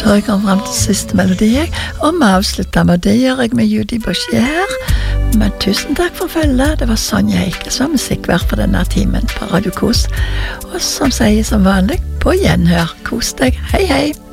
tror jeg kom frem til siste melodi, og vi avslutter med det gjør jeg med Judy Boucher. Men tusen takk for følget. Det var Sonja Eike som musikkvert for denne timen på Radio Kos. Og som sier som vanlig, på gjenhør. Kos deg. Hei, hei!